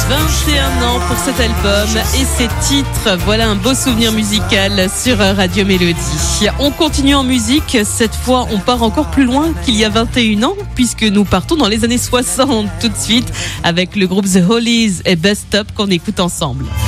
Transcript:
21 ans pour cet album et ses titres. Voilà un beau souvenir musical sur Radio Mélodie. On continue en musique. Cette fois, on part encore plus loin qu'il y a 21 ans puisque nous partons dans les années 60 tout de suite avec le groupe The Hollies et Bus Stop qu'on écoute ensemble.